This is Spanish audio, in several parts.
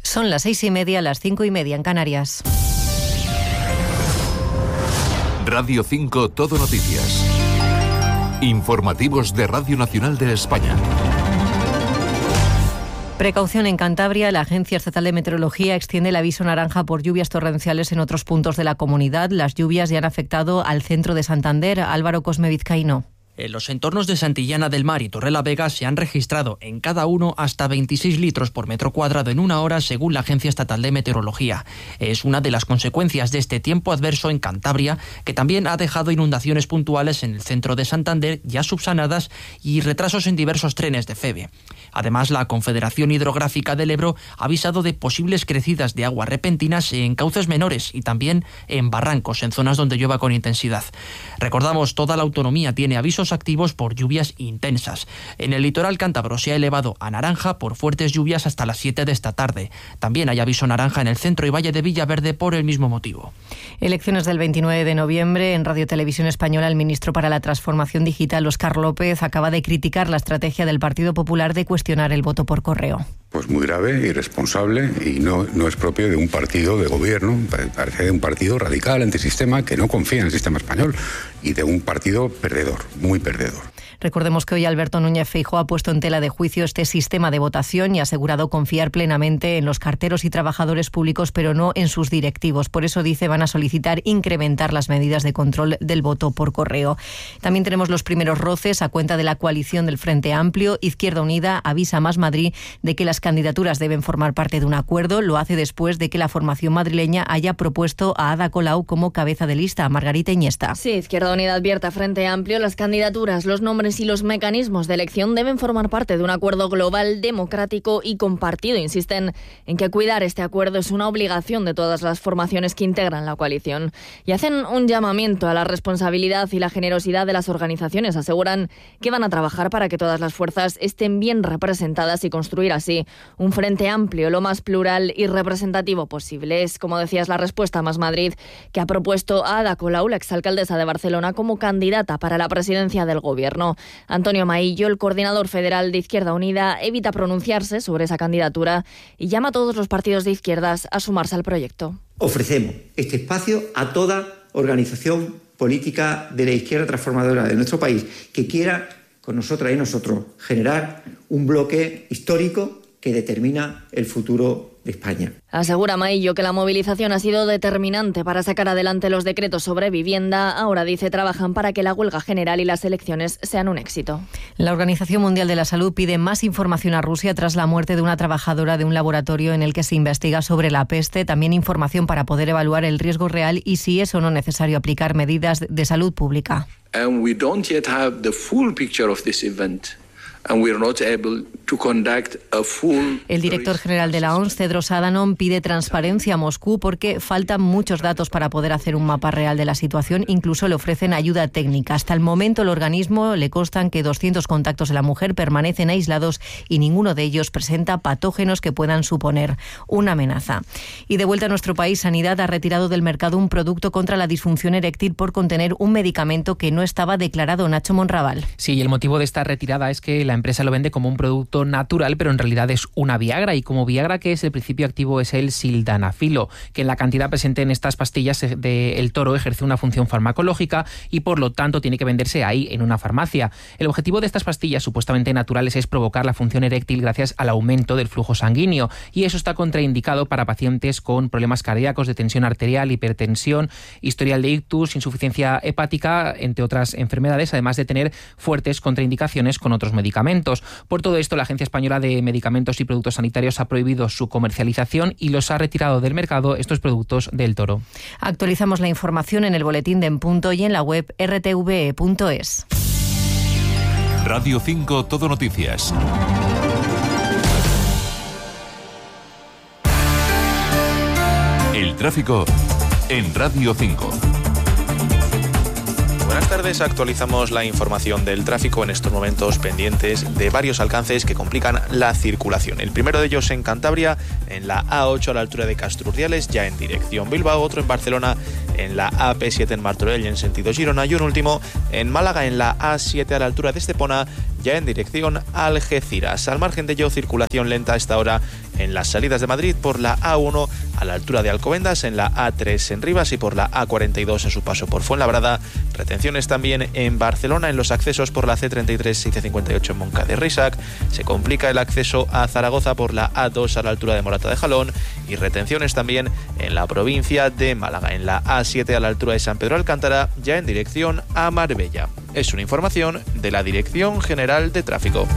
Son las 6:30, las 5:30 en Canarias. Radio 5 Todo Noticias. Informativos de Radio Nacional de España. Precaución en Cantabria. La Agencia Estatal de Meteorología extiende el aviso naranja por lluvias torrenciales en otros puntos de la comunidad. Las lluvias ya han afectado al centro de Santander. Álvaro Cosme Vizcaíno. En los entornos de Santillana del Mar y Torrelavega se han registrado en cada uno hasta 26 litros por metro cuadrado en una hora, según la Agencia Estatal de Meteorología. Es una de las consecuencias de este tiempo adverso en Cantabria, que también ha dejado inundaciones puntuales en el centro de Santander, ya subsanadas, y retrasos en diversos trenes de Feve. Además, la Confederación Hidrográfica del Ebro ha avisado de posibles crecidas de agua repentinas en cauces menores y también en barrancos, en zonas donde llueva con intensidad. Recordamos, toda la autonomía tiene avisos activos por lluvias intensas. En el litoral cántabro se ha elevado a naranja por fuertes lluvias hasta las 7 de esta tarde. También hay aviso naranja en el centro y valle de Villaverde por el mismo motivo. Elecciones del 29 de noviembre. En Radio Televisión Española, el ministro para la Transformación Digital, Óscar López, acaba de criticar la estrategia del Partido Popular de cuestionar el voto por correo. Pues muy grave, irresponsable, y no es propio de un partido de gobierno. Parece de un partido radical, antisistema, que no confía en el sistema español, y de un partido perdedor, muy perdedor. Recordemos que hoy Alberto Núñez Feijóo ha puesto en tela de juicio este sistema de votación y ha asegurado confiar plenamente en los carteros y trabajadores públicos, pero no en sus directivos. Por eso, dice, van a solicitar incrementar las medidas de control del voto por correo. También tenemos los primeros roces a cuenta de la coalición del Frente Amplio. Izquierda Unida avisa a Más Madrid de que las candidaturas deben formar parte de un acuerdo. Lo hace después de que la formación madrileña haya propuesto a Ada Colau como cabeza de lista. Margarita Iniesta. Sí, Izquierda Unida advierte a Frente Amplio: las candidaturas, los nombres y los mecanismos de elección deben formar parte de un acuerdo global, democrático y compartido. Insisten en que cuidar este acuerdo es una obligación de todas las formaciones que integran la coalición. Y hacen un llamamiento a la responsabilidad y la generosidad de las organizaciones. Aseguran que van a trabajar para que todas las fuerzas estén bien representadas y construir así un frente amplio, lo más plural y representativo posible. Es, como decías, la respuesta a Más Madrid, que ha propuesto a Ada Colau, la exalcaldesa de Barcelona, como candidata para la presidencia del gobierno. Antonio Maillo, el coordinador federal de Izquierda Unida, evita pronunciarse sobre esa candidatura y llama a todos los partidos de izquierdas a sumarse al proyecto. Ofrecemos este espacio a toda organización política de la izquierda transformadora de nuestro país que quiera, con nosotras y nosotros, generar un bloque histórico que determina el futuro de España. Asegura Maillo que la movilización ha sido determinante para sacar adelante los decretos sobre vivienda. Ahora, dice, trabajan para que la huelga general y las elecciones sean un éxito. La Organización Mundial de la Salud pide más información a Rusia tras la muerte de una trabajadora de un laboratorio en el que se investiga sobre la peste. También información para poder evaluar el riesgo real y si es o no necesario aplicar medidas de salud pública. And we don't yet have the full picture of this event. And we are not able to conduct a full... El director general de la OMS, Tedros Adhanom, pide transparencia a Moscú porque faltan muchos datos para poder hacer un mapa real de la situación. Incluso le ofrecen ayuda técnica. Hasta el momento, el organismo le constan que 200 contactos de la mujer permanecen aislados y ninguno de ellos presenta patógenos que puedan suponer una amenaza. Y de vuelta a nuestro país, Sanidad ha retirado del mercado un producto contra la disfunción eréctil por contener un medicamento que no estaba declarado. Nacho Monraval. Sí, y el motivo de esta retirada es que la empresa lo vende como un producto natural, pero en realidad es una Viagra, y como Viagra, que es el principio activo, es el sildenafilo, que en la cantidad presente en estas pastillas del Toro ejerce una función farmacológica y por lo tanto tiene que venderse ahí en una farmacia. El objetivo de estas pastillas supuestamente naturales es provocar la función eréctil gracias al aumento del flujo sanguíneo, y eso está contraindicado para pacientes con problemas cardíacos, de tensión arterial, hipertensión, historial de ictus, insuficiencia hepática, entre otras enfermedades, además de tener fuertes contraindicaciones con otros medicamentos. Por todo esto, la Agencia Española de Medicamentos y Productos Sanitarios ha prohibido su comercialización y los ha retirado del mercado estos productos del Toro. Actualizamos la información en el boletín de En Punto y en la web rtve.es. Radio 5 Todo Noticias. El tráfico en Radio 5. Buenas tardes, actualizamos la información del tráfico en estos momentos pendientes de varios alcances que complican la circulación. El primero de ellos en Cantabria, en la A8 a la altura de Castrurdiales, ya en dirección Bilbao, otro en Barcelona, en la AP7 en Martorell en sentido Girona, y un último en Málaga, en la A7 a la altura de Estepona, ya en dirección Algeciras. Al margen de ello, circulación lenta a esta hora en las salidas de Madrid por la A1 a la altura de Alcobendas, en la A3 en Rivas y por la A42 a su paso por Fuenlabrada. Retenciones también en Barcelona en los accesos por la C33 y C58 en Moncada y Risac. Se complica el acceso a Zaragoza por la A2 a la altura de Morata de Jalón y retenciones también en la provincia de Málaga, en la A7 a la altura de San Pedro Alcántara, ya en dirección a Marbella. Es una información de la Dirección General de Tráfico.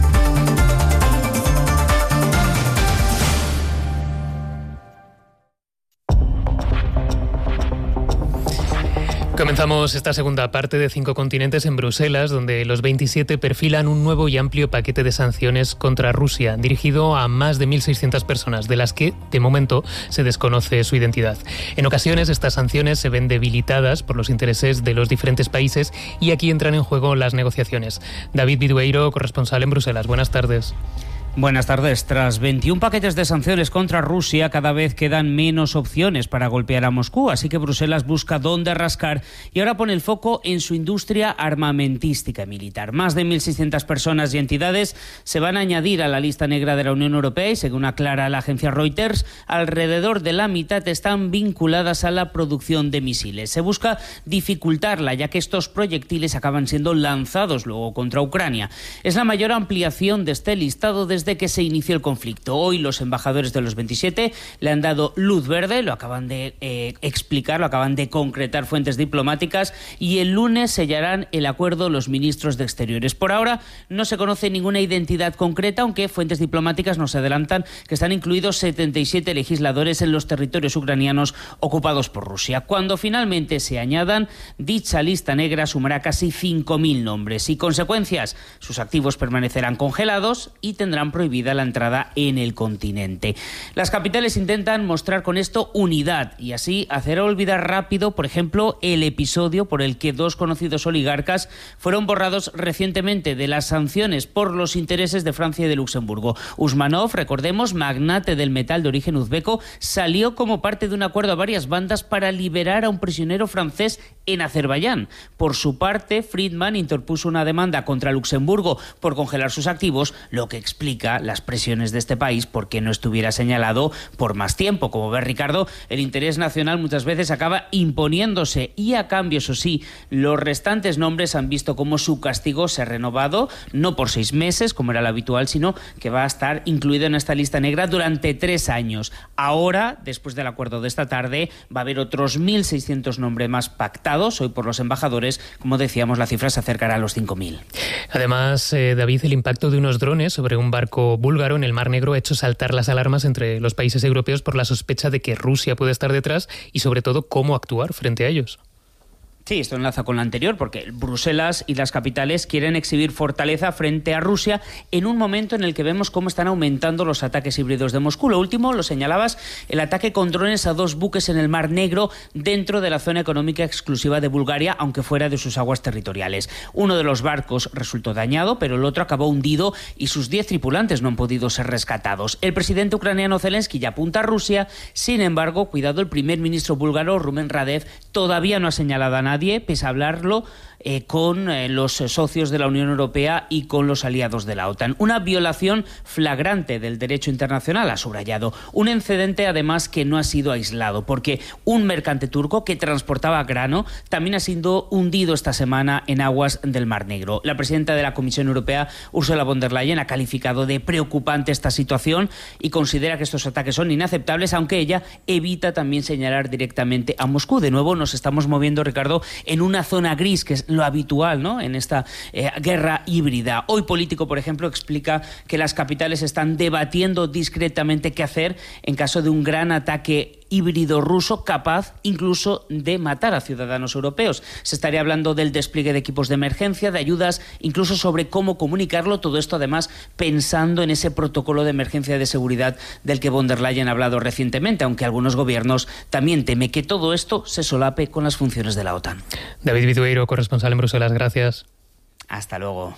Comenzamos esta segunda parte de 5 continentes en Bruselas, donde los 27 perfilan un nuevo y amplio paquete de sanciones contra Rusia, dirigido a más de 1.600 personas, de las que, de momento, se desconoce su identidad. En ocasiones, estas sanciones se ven debilitadas por los intereses de los diferentes países y aquí entran en juego las negociaciones. David Bidueiro, corresponsal en Bruselas. Buenas tardes. Buenas tardes. Tras 21 paquetes de sanciones contra Rusia, cada vez quedan menos opciones para golpear a Moscú, así que Bruselas busca dónde rascar y ahora pone el foco en su industria armamentística y militar. Más de 1.600 personas y entidades se van a añadir a la lista negra de la Unión Europea y, según aclara la agencia Reuters, alrededor de la mitad están vinculadas a la producción de misiles. Se busca dificultarla, ya que estos proyectiles acaban siendo lanzados luego contra Ucrania. Es la mayor ampliación de este listado desde que se inició el conflicto. Hoy los embajadores de los 27 le han dado luz verde, lo acaban de explicar, lo acaban de concretar fuentes diplomáticas, y el lunes sellarán el acuerdo los ministros de Exteriores. Por ahora no se conoce ninguna identidad concreta, aunque fuentes diplomáticas nos adelantan que están incluidos 77 legisladores en los territorios ucranianos ocupados por Rusia. Cuando finalmente se añadan, dicha lista negra sumará casi 5.000 nombres y consecuencias. Sus activos permanecerán congelados y tendrán prohibida la entrada en el continente. Las capitales intentan mostrar con esto unidad y así hacer olvidar rápido, por ejemplo, el episodio por el que 2 conocidos oligarcas fueron borrados recientemente de las sanciones por los intereses de Francia y de Luxemburgo. Usmanov, recordemos, magnate del metal de origen uzbeco, salió como parte de un acuerdo a varias bandas para liberar a un prisionero francés en Azerbaiyán. Por su parte, Friedman interpuso una demanda contra Luxemburgo por congelar sus activos, lo que explica las presiones de este país porque no estuviera señalado por más tiempo. Como ve Ricardo, el interés nacional muchas veces acaba imponiéndose y, a cambio, eso sí, los restantes nombres han visto cómo su castigo se ha renovado, no por 6 meses, como era lo habitual, sino que va a estar incluido en esta lista negra durante 3 años. Ahora, después del acuerdo de esta tarde, va a haber otros 1.600 nombres más pactados hoy por los embajadores. Como decíamos, la cifra se acercará a los 5.000. Además, David, el impacto de unos drones sobre un barco búlgaro en el Mar Negro ha hecho saltar las alarmas entre los países europeos por la sospecha de que Rusia puede estar detrás y, sobre todo, cómo actuar frente a ellos. Sí, esto enlaza con lo anterior, porque Bruselas y las capitales quieren exhibir fortaleza frente a Rusia en un momento en el que vemos cómo están aumentando los ataques híbridos de Moscú. Lo último, lo señalabas, el ataque con drones a 2 buques en el Mar Negro dentro de la zona económica exclusiva de Bulgaria, aunque fuera de sus aguas territoriales. Uno de los barcos resultó dañado, pero el otro acabó hundido y sus 10 tripulantes no han podido ser rescatados. El presidente ucraniano Zelensky ya apunta a Rusia. Sin embargo, cuidado, el primer ministro búlgaro, Rumen Radev, todavía no ha señalado a nadie, pese a hablarlo con los socios de la Unión Europea y con los aliados de la OTAN. Una violación flagrante del derecho internacional, ha subrayado. Un incidente, además, que no ha sido aislado, porque un mercante turco que transportaba grano también ha sido hundido esta semana en aguas del Mar Negro. La presidenta de la Comisión Europea, Ursula von der Leyen, ha calificado de preocupante esta situación y considera que estos ataques son inaceptables, aunque ella evita también señalar directamente a Moscú. De nuevo nos estamos moviendo, Ricardo, en una zona gris, que es lo habitual, ¿no?, en esta guerra híbrida. Hoy Político, por ejemplo, explica que las capitales están debatiendo discretamente qué hacer en caso de un gran ataque híbrido ruso capaz incluso de matar a ciudadanos europeos. Se estaría hablando del despliegue de equipos de emergencia, de ayudas, incluso sobre cómo comunicarlo. Todo esto, además, pensando en ese protocolo de emergencia de seguridad del que von der Leyen ha hablado recientemente, aunque algunos gobiernos también temen que todo esto se solape con las funciones de la OTAN. David Bidueiro, corresponsal en Bruselas, gracias. Hasta luego.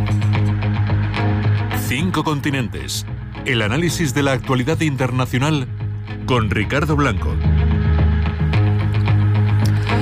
5 continentes. El análisis de la actualidad internacional con Ricardo Blanco.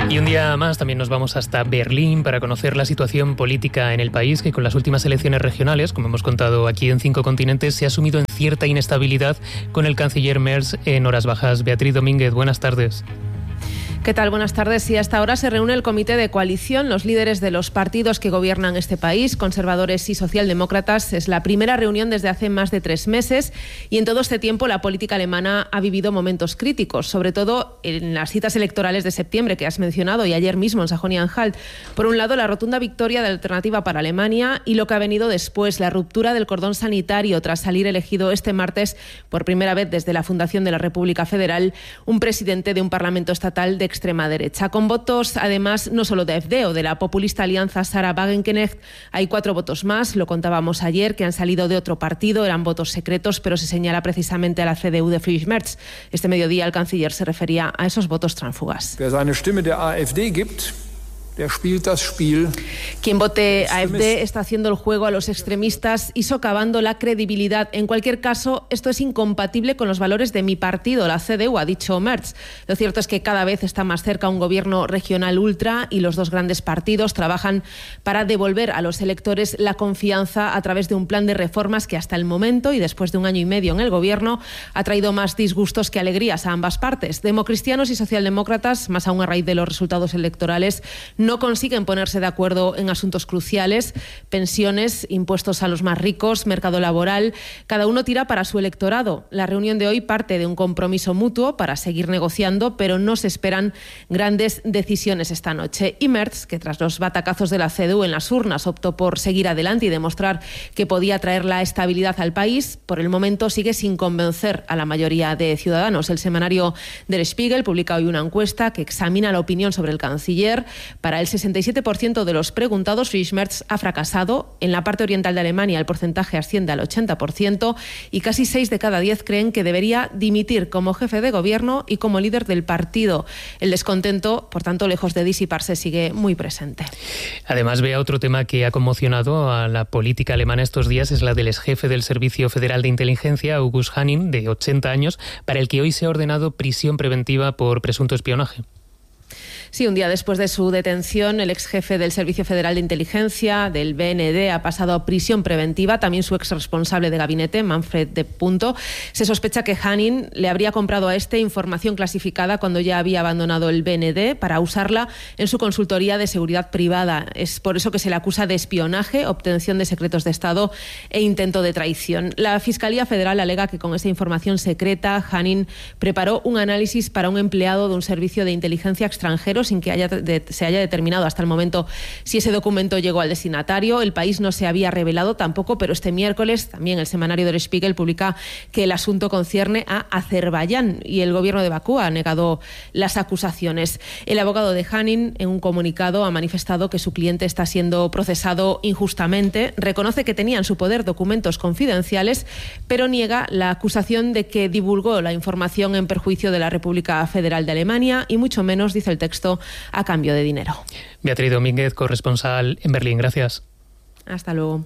Y un día más también nos vamos hasta Berlín para conocer la situación política en el país, que con las últimas elecciones regionales, como hemos contado aquí en 5 continentes, se ha sumido en cierta inestabilidad con el canciller Merz en horas bajas. Beatriz Domínguez, buenas tardes. ¿Qué tal? Buenas tardes. Y hasta ahora se reúne el comité de coalición, los líderes de los partidos que gobiernan este país, conservadores y socialdemócratas. Es la primera reunión desde hace más de 3 meses y en todo este tiempo la política alemana ha vivido momentos críticos, sobre todo en las citas electorales de septiembre que has mencionado y ayer mismo en Sajonia-Anhalt. Por un lado, la rotunda victoria de Alternativa para Alemania y lo que ha venido después, la ruptura del cordón sanitario tras salir elegido este martes por primera vez desde la fundación de la República Federal un presidente de un parlamento estatal de extrema derecha. Con votos, además, no solo de AfD o de la populista alianza Sarah Wagenknecht, hay 4 votos más, lo contábamos ayer, que han salido de otro partido, eran votos secretos, pero se señala precisamente a la CDU de Friedrich Merz. Este mediodía el canciller se refería a esos votos tránsfugas. Wer seine Stimme der AfD gibt, der spielt das Spiel. Quien vote AfD está haciendo el juego a los extremistas y socavando la credibilidad. En cualquier caso, esto es incompatible con los valores de mi partido, la CDU, ha dicho Merz. Lo cierto es que cada vez está más cerca un gobierno regional ultra y los 2 grandes partidos trabajan para devolver a los electores la confianza a través de un plan de reformas que hasta el momento y después de 1 año y medio en el gobierno ha traído más disgustos que alegrías a ambas partes. Democristianos y socialdemócratas, más aún a raíz de los resultados electorales, no consiguen ponerse de acuerdo en asuntos cruciales, pensiones, impuestos a los más ricos, mercado laboral. Cada uno tira para su electorado. La reunión de hoy parte de un compromiso mutuo para seguir negociando, pero no se esperan grandes decisiones esta noche. Y Merz, que tras los batacazos de la CDU en las urnas optó por seguir adelante y demostrar que podía traer la estabilidad al país, por el momento sigue sin convencer a la mayoría de ciudadanos. El semanario Der Spiegel publica hoy una encuesta que examina la opinión sobre el canciller. Para el 67% de los preguntados, Friedrich Merz ha fracasado. En la parte oriental de Alemania el porcentaje asciende al 80% y casi 6 de cada 10 creen que debería dimitir como jefe de gobierno y como líder del partido. El descontento, por tanto, lejos de disiparse, sigue muy presente. Además, vea otro tema que ha conmocionado a la política alemana estos días, es la del exjefe del Servicio Federal de Inteligencia, August Hanning, de 80 años, para el que hoy se ha ordenado prisión preventiva por presunto espionaje. Sí, un día después de su detención, el ex jefe del Servicio Federal de Inteligencia, del BND, ha pasado a prisión preventiva. También su ex responsable de gabinete, Manfred de Punto. Se sospecha que Hanning le habría comprado a este información clasificada cuando ya había abandonado el BND para usarla en su consultoría de seguridad privada. Es por eso que se le acusa de espionaje, obtención de secretos de Estado e intento de traición. La Fiscalía Federal alega que con esa información secreta, Hanning preparó un análisis para un empleado de un servicio de inteligencia extranjero sin que se haya determinado hasta el momento si ese documento llegó al destinatario. El país no se había revelado tampoco, pero este miércoles también el semanario Der Spiegel publica que el asunto concierne a Azerbaiyán y el gobierno de Bakú ha negado las acusaciones. El abogado de Hanning, en un comunicado, ha manifestado que su cliente está siendo procesado injustamente. Reconoce que tenía en su poder documentos confidenciales, pero niega la acusación de que divulgó la información en perjuicio de la República Federal de Alemania y mucho menos, dice el texto, a cambio de dinero. Beatriz Domínguez, corresponsal en Berlín. Gracias. Hasta luego.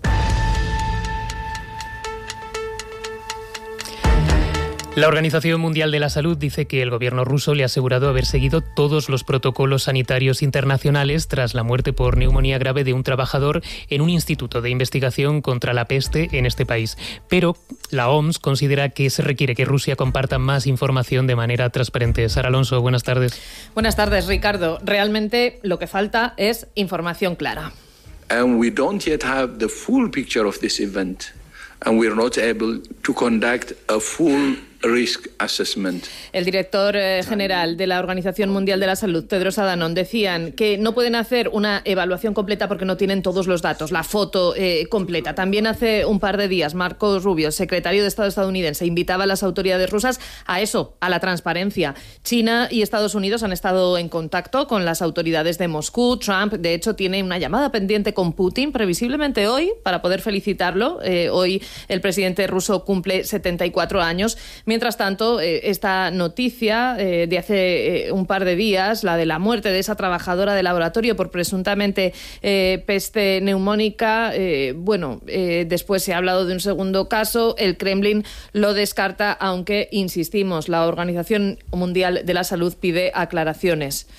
La Organización Mundial de la Salud dice que el gobierno ruso le ha asegurado haber seguido todos los protocolos sanitarios internacionales tras la muerte por neumonía grave de un trabajador en un instituto de investigación contra la peste en este país. Pero la OMS considera que se requiere que Rusia comparta más información de manera transparente. Sara Alonso, buenas tardes. Buenas tardes, Ricardo. Realmente lo que falta es información clara. And we don't yet have the full picture of this event. And we're not able to conduct a full risk assessment. El director general de la Organización Mundial de la Salud, Tedros Adhanom, decían que no pueden hacer una evaluación completa porque no tienen todos los datos, la foto completa. También hace un par de días, Marco Rubio, el secretario de Estado estadounidense, invitaba a las autoridades rusas a eso, a la transparencia. China y Estados Unidos han estado en contacto con las autoridades de Moscú. Trump, de hecho, tiene una llamada pendiente con Putin, previsiblemente hoy, para poder felicitarlo. Hoy el presidente ruso cumple 74 años. Mientras tanto, esta noticia de hace un par de días, la de la muerte de esa trabajadora de laboratorio por presuntamente peste neumónica, después se ha hablado de un segundo caso. El Kremlin lo descarta, aunque, insistimos, la Organización Mundial de la Salud pide aclaraciones.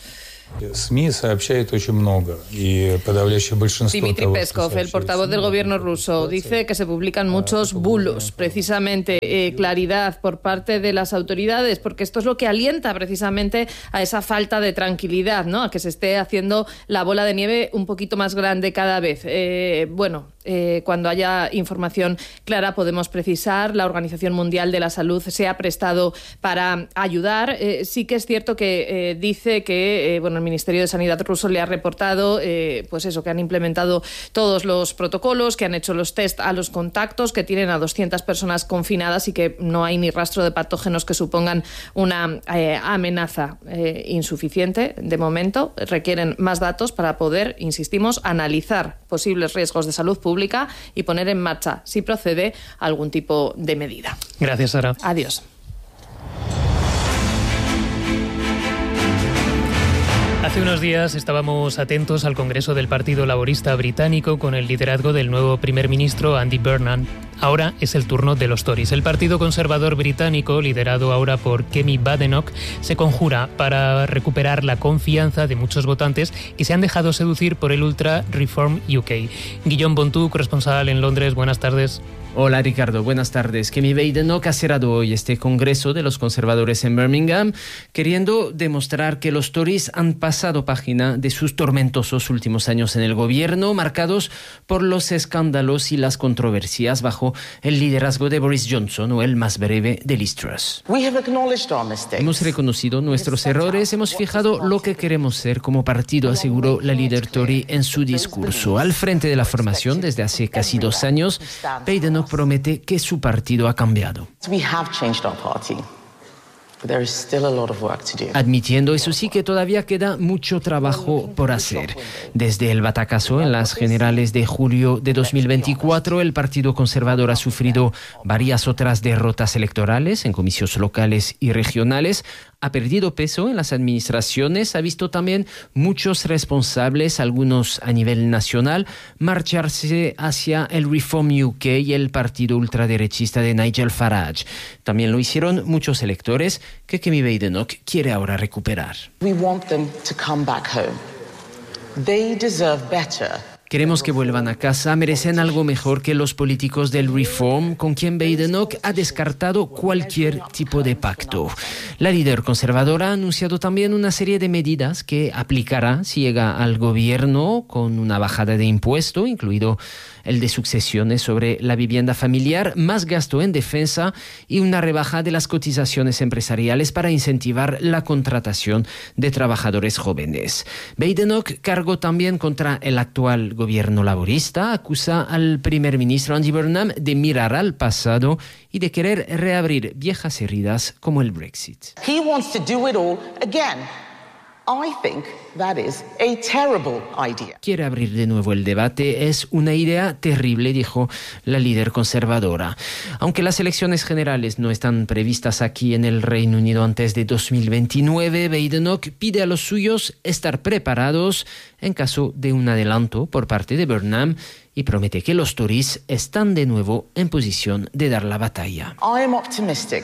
Dmitry Peskov, el portavoz del gobierno ruso, dice que se publican muchos bulos, precisamente claridad por parte de las autoridades, porque esto es lo que alienta precisamente a esa falta de tranquilidad, ¿no? A que se esté haciendo la bola de nieve un poquito más grande cada vez. Cuando haya información clara podemos precisar. La Organización Mundial de la Salud se ha prestado para ayudar. Sí que es cierto que dice que el Ministerio de Sanidad ruso le ha reportado que han implementado todos los protocolos, que han hecho los test a los contactos, que tienen a 200 personas confinadas y que no hay ni rastro de patógenos que supongan una amenaza insuficiente de momento. Requieren más datos para poder, insistimos, analizar posibles riesgos de salud pública y poner en marcha, si procede, algún tipo de medida. Gracias, Sara. Adiós. Hace unos días estábamos atentos al Congreso del Partido Laborista Británico con el liderazgo del nuevo primer ministro Andy Burnham. Ahora es el turno de los Tories. El Partido Conservador Británico, liderado ahora por Kemi Badenoch, se conjura para recuperar la confianza de muchos votantes que se han dejado seducir por el Ultra Reform UK. Guillaume Bontou, corresponsal en Londres, buenas tardes. Hola Ricardo, buenas tardes. Kemi Badenoch ha cerrado hoy este congreso de los conservadores en Birmingham, queriendo demostrar que los Tories han pasado página de sus tormentosos últimos años en el gobierno, marcados por los escándalos y las controversias bajo el liderazgo de Boris Johnson o el más breve de Liz Truss. Hemos reconocido nuestros errores, hemos fijado lo que queremos ser como partido, aseguró la líder Tory en su discurso. Al frente de la formación desde hace casi 2 años, Badenoch promete que su partido ha cambiado. Admitiendo, eso sí, que todavía queda mucho trabajo por hacer. Desde el batacazo en las generales de julio de 2024, el Partido Conservador ha sufrido varias otras derrotas electorales en comicios locales y regionales. Ha perdido peso en las administraciones, ha visto también muchos responsables, algunos a nivel nacional, marcharse hacia el Reform UK y el partido ultraderechista de Nigel Farage. También lo hicieron muchos electores que Kemi Badenoch quiere ahora recuperar. We want them to come back home. They deserve better. Queremos que vuelvan a casa, merecen algo mejor que los políticos del Reform, con quien Badenoch ha descartado cualquier tipo de pacto. La líder conservadora ha anunciado también una serie de medidas que aplicará si llega al gobierno, con una bajada de impuesto, incluido el de sucesiones sobre la vivienda familiar, más gasto en defensa y una rebaja de las cotizaciones empresariales para incentivar la contratación de trabajadores jóvenes. Badenoch cargó también contra el actual gobierno laborista, acusa al primer ministro Andy Burnham de mirar al pasado y de querer reabrir viejas heridas como el Brexit. He wants to do it all again. I think that is a terrible idea. Quiere abrir de nuevo el debate. Es una idea terrible, dijo la líder conservadora. Aunque las elecciones generales no están previstas aquí en el Reino Unido antes de 2029, Badenoch pide a los suyos estar preparados en caso de un adelanto por parte de Burnham y promete que los Tories están de nuevo en posición de dar la batalla. I am optimistic.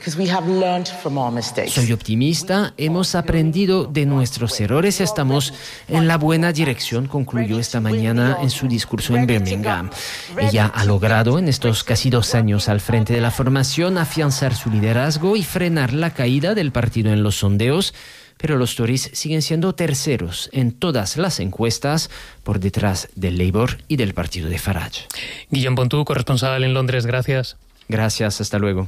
Soy optimista, hemos aprendido de nuestros errores, estamos en la buena dirección, concluyó esta mañana en su discurso en Birmingham. Ella ha logrado en estos casi 2 años al frente de la formación afianzar su liderazgo y frenar la caída del partido en los sondeos, pero los Tories siguen siendo terceros en todas las encuestas, por detrás del Labour y del partido de Farage. Guillaume Bontou, corresponsal en Londres, gracias. Gracias, hasta luego.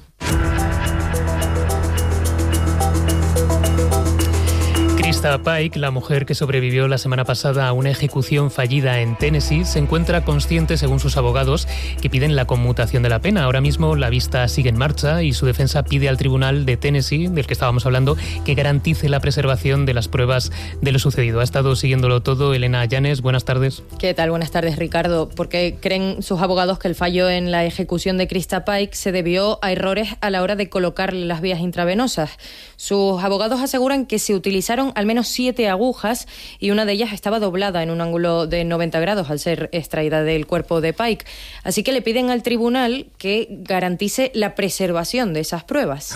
Krista Pike, la mujer que sobrevivió la semana pasada a una ejecución fallida en Tennessee, se encuentra consciente, según sus abogados, que piden la conmutación de la pena. Ahora mismo la vista sigue en marcha y su defensa pide al tribunal de Tennessee, del que estábamos hablando, que garantice la preservación de las pruebas de lo sucedido. Ha estado siguiéndolo todo Elena Llanes. Buenas tardes. ¿Qué tal? Buenas tardes, Ricardo. ¿Por qué creen sus abogados que el fallo en la ejecución de Krista Pike se debió a errores a la hora de colocarle las vías intravenosas? Sus abogados aseguran que se utilizaron al menos 7 agujas y una de ellas estaba doblada en un ángulo de 90 grados al ser extraída del cuerpo de Pike. Así que le piden al tribunal que garantice la preservación de esas pruebas.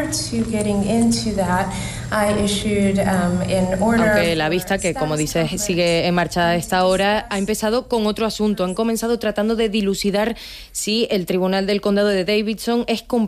Aunque la vista, que como dices sigue en marcha a esta hora, ha empezado con otro asunto. Han comenzado tratando de dilucidar si el tribunal del condado de Davidson es